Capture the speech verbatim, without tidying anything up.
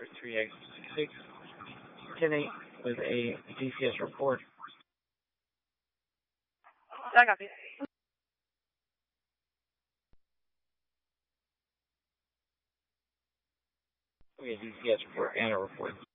three X six ten eight with a D C S report. I copy. Okay, D C S report and a report.